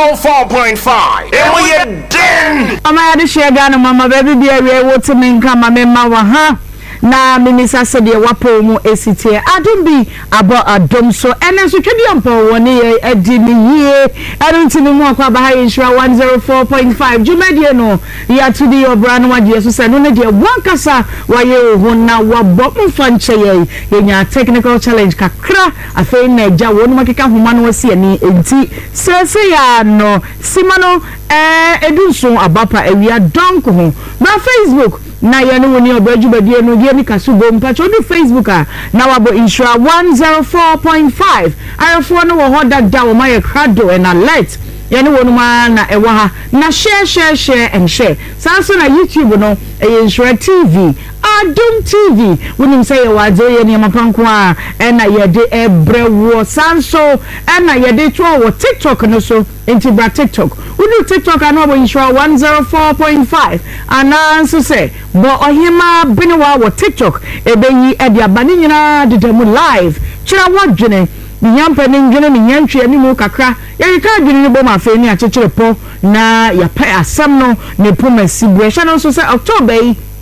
104.5. And we are done. Amaya share Ghana mama baby be a water min kama mema wa ha. Na minisa se de wapo mu esitie adum bi abo adom so ene so twedi ampo woni edi ni yie enu ntini mu akwa ba ha insura 104.5 jumedie no ya to the obran wade so se no ne de wankasa waye ohun na wabo mfa nche yenya technical challenge kakra afei na eja wonu makeka homa no wasi ani enti sese ya no simano edunso abapa ewia donk ho na Facebook na yanu woni obajubadie no die ni kasubo mpacho do Facebook na wabo insura 104.5 arafo no wo hoda da wo maye krado and alert yanu wonu ma na ewa ha na share and share sanso na YouTube no insura TV Adum TV wonim say wazo ye ne mapanko a na yede ebrewo sanso na yede to wo TikTok no so into bra TikTok wonu TikTok na wo insura 104.5 ananso say bo ohima binwa wo TikTok ebeyi e dia bani nyina dedemu live kira wadwene nyampa ne ndwene ne nyantwe ani mu kakra ye ka dwene ne bo ma fe ni akekere po na ya pa asam no ne pomasi bua no so say October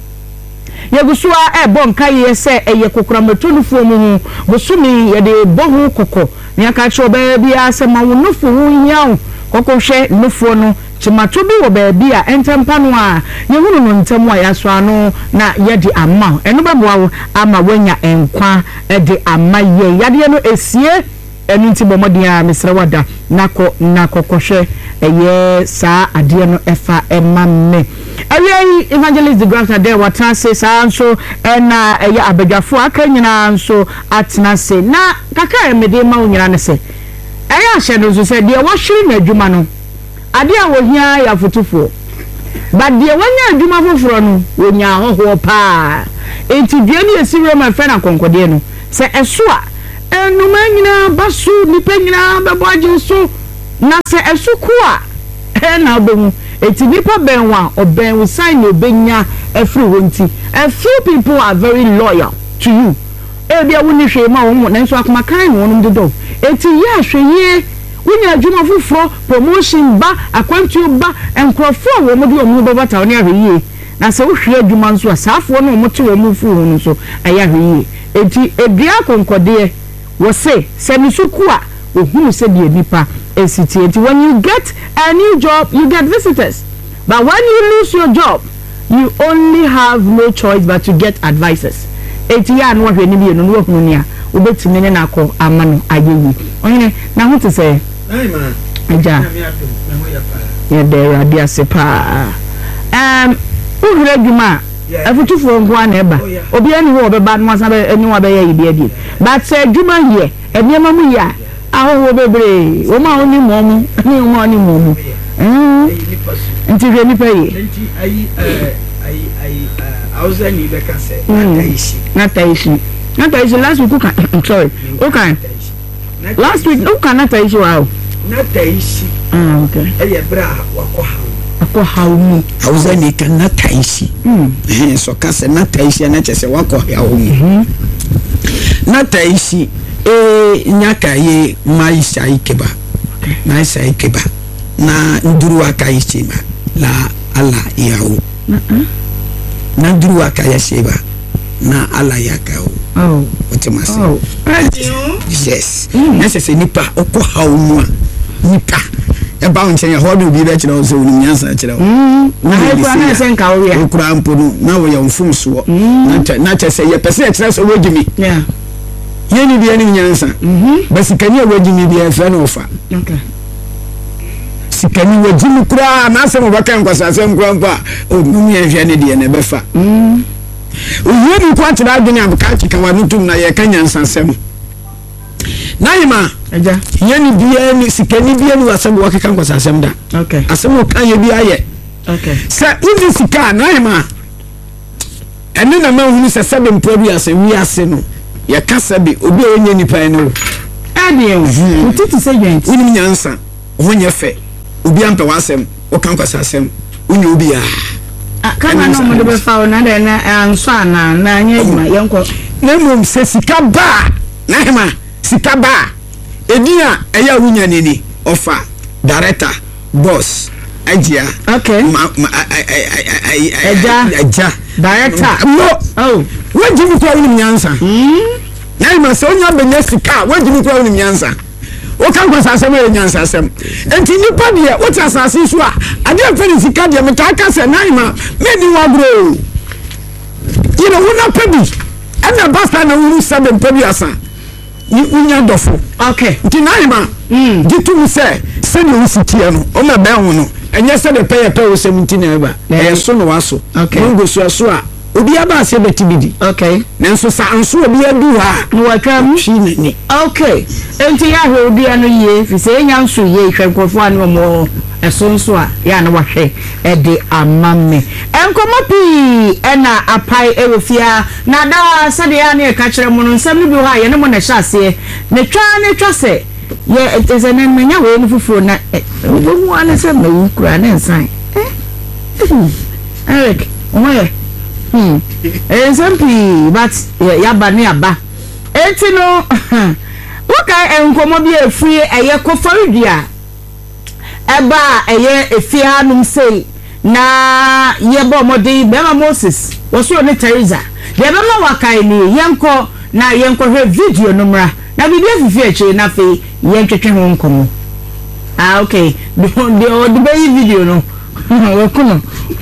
yegusua bonka yese eye kokramatonufu mu bosumi yede bohu kokko ne aka che oba bia asema wonufu hunyawo kokkohwe nufu no chimato bi wo ba bia entempa no a yehunu no ntemu a yaso ano na yede ama eno beboa ama wanya enkwa de ama ye yade no esie enu nti bomodia mesre wada nakokkohwe eye sa ade no efa emamme Ayi evangelist the grafter there wata say sanso na ya abadwafo aka nyina nso atena se na kaka emede ma onyira ne se aya ahye no so se de wo hwiri na adwuma no ade a wo hia ya fotufo but de wanya adwuma foforo no wonya hoho pa enti de ne esire ma fe na konkode no se eso a enuma nyina basu nipa nyina bebo agye so na se eso ku a na obehu eti nipa benwa oben sign obenya every wonti a few people are very loyal to you ebia woni hwe ma wo na nso akoma kan no no do eti ya hweye woni adwuma foforo promotion ba akwantu ba enkrofo wo mo de omu bobata oni ahweye na se wo hwe adwuma nso asafo no mo te wo mu fu no so aya hweye eti ebia konkode wo se nisuku a ohunu se de nipa esitieti when you get a new job you get visitors but when you lose your job you only have no choice but to get advisors eti ya no hwe ni bi no no hunu ni a obetime ne na akọ amano ayewi onye na hu te say ai man aja ya de radia sepa uhre adwuma afutufo ngwa na eba obi ani wo obeba no asa be enwa be ya ibi adi but adwuma here eniema mu ya aho bebre o ma oni momu ni o ma oni momu nti hwe ni paye nti ai auza ni be ka se na taishi last week ka sorry okay last week no ka na taishi wow na taishi okay eye bra wako haumi auza ni ka na taishi so ka se na taishi na chese wako haumi na taishi nyaka ye maisha ikeba maisha ikeba na nduru aka ishima la ala yao na nduru aka yasheba na ala yakao otemase yes necessary nipa okọ hawo nipa e ba onche ya hodo bi be kire o so ni nyansa kire o na kwa na se nka wo ya okura mpono na wo ya mfum so na chese ye pese kire so wogimi yeah yeni bi ani nyansa basikani wajimi bi efa no fa okay sikani wajimi kura na asem baka nkwasasem kura mpa odumi ehwe ne de ne befa oyeni kwatira adwene abaka kika wanutum na ye kanyansa sem naima aja yeni bi ani sikani bi ani wasem wakika nkwasasem da okay asem kan ye bi aye okay sa udi sika naima ene na mahunu se sebe mpobi ase wi ase no ya kasa bi obi onye nipa eno ade utiti se gent woni nyansa wonye fe obi ampa wasem o kan kwasa asem wonye obi a kama no mo de be fa na de na anso ana na anya ma yenko na mum se sika ba na hema sika ba edi a eya wunya nini ofa director boss Ajia. Okay. Aja. Director. No. Oh. Where do you tell him Nyansa? Now must only have been next car. Where do you tell him Nyansa? What can was as a very Nyansa? And in the party, what has Asisua? I didn't finish the card, Mataka, and Naima. Maybe one grow. You know, we're not petty. And the bastard will seven Pebiasa. You are doffo. Okay. Tinaima. Did you say, send you Sitiano, on my bell, and yesterday pay a toll 17 ever. I soon was so. Okay. Go so. Obiaba se betibidi. Okay. Nanso sa anso obia du ha. No atwam ni. Okay. Enti ya hwe obia no ye fi se nya nso ye hwenkofo anu mo esonso a ya na wahwe e de amamme. Enkomopi ena apai ewofia na da sade ya na e ka kire mo no nsam bi ha ye ne mo na hyase ne twa se ye etese na menya we no fufuro na obomu ana se na wukura na nsan. Eric, omoye SMP but yaba ne aba enti no woka enkomo bi afie eye kofaridua eba eye efia num sei na yebo modi bema Moses woso ne Teresa de bema wakai ni yenko na yenko hwe video no mra na bibi afifi achi na fe yentwetwe ho nkomo okay the baby video no wokuno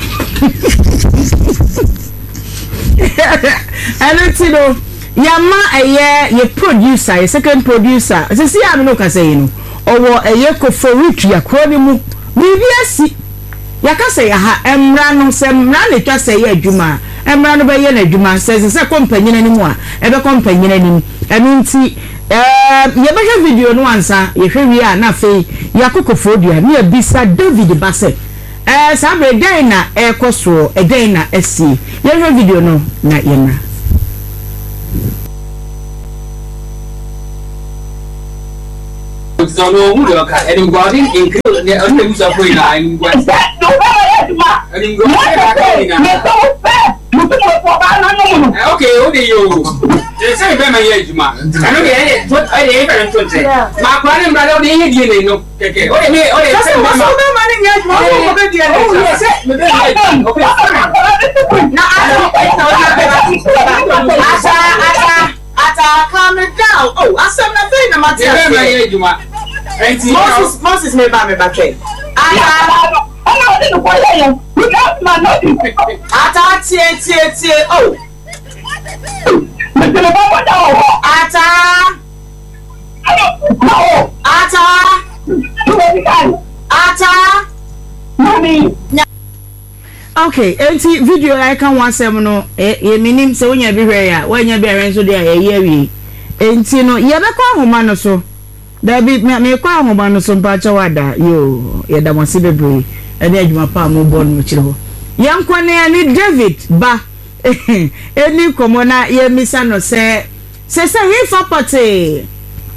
and it's you know yama ye producer ye second producer se si am no ka say no owo eye ko forward ya kroni mu bibiasi ya ka say ha emra no se mra le twa say ye adwuma emra no be ye na adwuma se company na nimu a e be company na nimu enu nti ye be hwe video no ansa ye hwe wi a na fe ya kokofo dua na bisa David Basse sabre den na ekoso den na esi ye video no na yemra so no mu do ka and guarding include the only use of point and what no and go okay o de yo je say be ma ye juma anu ye to ye be to say ma kwa ni brother o de ye die no keke o de say ma so be ma ni ye juma o be die o ye say me be okay na ata calm down oh asem na fe na matter be ma ye juma Moses me ba train ata tie oh ata mami okay enti video I can one sem no ye minim se wonya bi hwe ya wonya bi ren so de ye wi enti no ye be kwa homa no so da bi me kwa homa no so mpa cha wada yo ye da mo se bebre e de adwuma pa mo bo no kire ho ye nkone ni David ba eni komo na ye misa no se he for party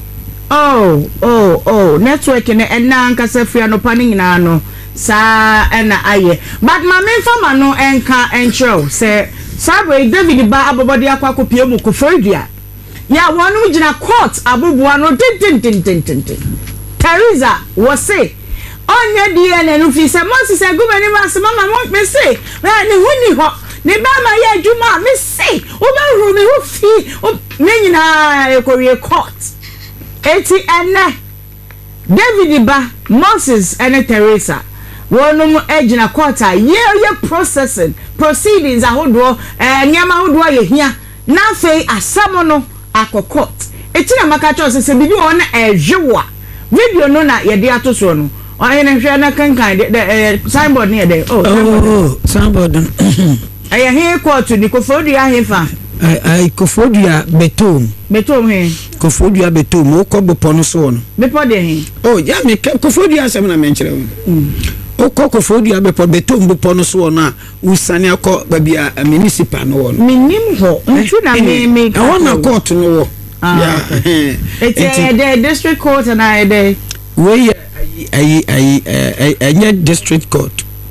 oh network ne enna nka se fia no pani nyina no sa ena aye but ma me fama no enka enchro se sabre David ba abobodi akwako pie mu kofodua ya wonu gina court aboboa no tin Teresa was say onye DNA no fi se Moses agumani ma se mama mo me say ne huni ho ne ba ma ya adwuma me say o ba ru me ho fi me nyina ekorie court eti ene David ba Moses ene Teresa wonum egina court ye processing proceedings ahodo nyama ahodo ye hia na fei asamo no akokot eti na maka cho se bibi wona ehwewa video no na ye de atoso no oyene hwe na kankan de signboard ne de signboard aye he court ni Kofodua hefa ai Kofodua betom he Kofodua betom o ko bepo no so no bepo de he ya me Kofodua asem na menkyere o ko Kofodua bepo no so no a usane akọ babia municipal no wo no minim ho ntu na me I want a court no wo it's the district court and I dey we ayi district court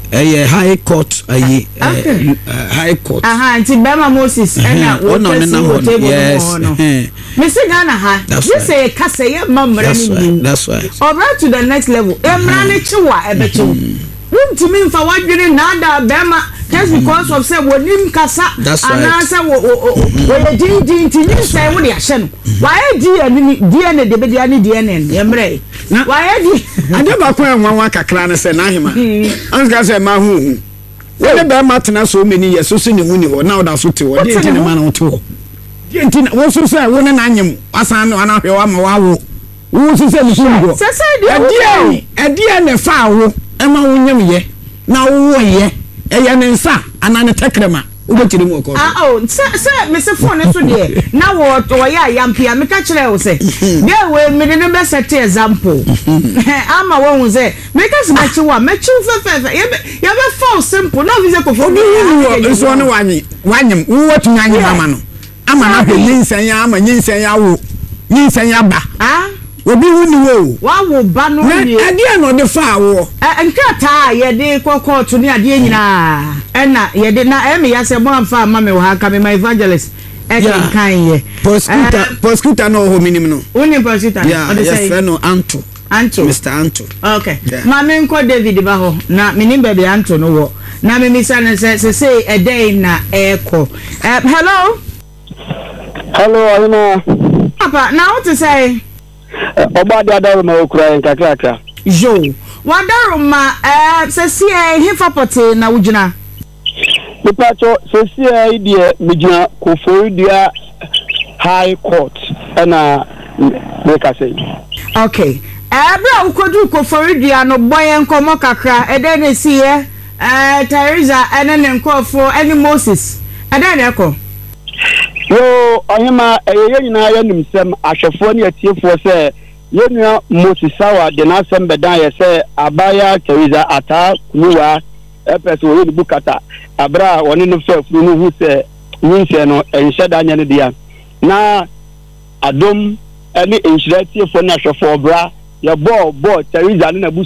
high court high court nti Bema Moses ena wo table no me say Ghana ha you say kasa ye mamra ni that's right over to the next level emra ne chiwa ebechiw wuntimi mfa wadwene na ada Bema just because of say wonim kasa ana say wo din tin say wo de ahye no why DNA de be dia ne DNA emre why di ade ba ko enwa kakra ne say na hema anka say ma hu wo be ma tena so many years so ne hu ni ho na oda so te wo de tin ma na wo te ho de tin wo so say wo ne na anyem asan no ana hwe wa ma wa wo so say ni go ade ne fa wo ema wo nyem ye na wo ye eya ne nsa ana ne tekrema ubetiri mu ko say me say phone so de na wo ya yampia me ka kire wo say dey we me ne be set example ama wo hu say me ka se machi wa machi fe ya be fall simple na vi say ko fo ni so ne wanyem wo watu nyanye mama no ama na hwe nyinsan ya ama nyinsan ya wo nyinsan ya ba obi wuni wo wo ba no ni ade no de fa wo nkata ye de kokko to ni ade nyina na ye de na emi ya se mo amfa ma me wo ha ka me my evangelist kan ye prosecutor no ho minim no uni prosecutor o de say no Anto Mr. Anto okay ma me nko David ba ho na minim ba bi Anto no wo na me misa na say a day na eko hello Alina papa now what to say Obadi adaruma okura nkakaka jo wadaruma sesie hifapote na wujina Nipacho sesie idie mijina Koforidua High Court na make say okay bra ukodu Koforidua no boyen komo kakra ede na sie Teresa ene ne nkofo ene Moses ede na eko yo ohima eye nyina ya nimsem ahwefo ne atiefo se yenua Moses sawa de na asem bedan ye se abaya Teresa ata kuwa epeso we bukata abra woni no fafuru no hu se nyinse no enhyeda nya ne dia na adom ene enhyira atiefo na ahwefo bra ye bo Teresa ne na